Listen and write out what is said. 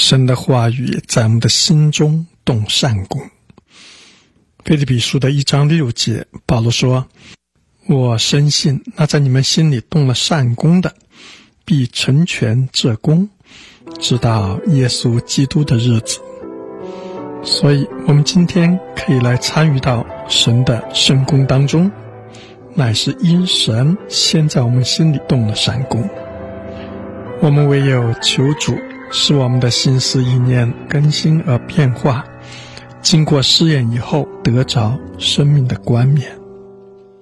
神的话语在我们的心中动善功。腓立比书的1章6节，保罗说，我深信那在你们心里动了善功的，必成全这功，直到耶稣基督的日子。所以我们今天可以来参与到神的圣功当中，乃是因神先在我们心里动了善功。我们唯有求主使我们的心思意念更新而变化，经过试验以后得着生命的冠冕。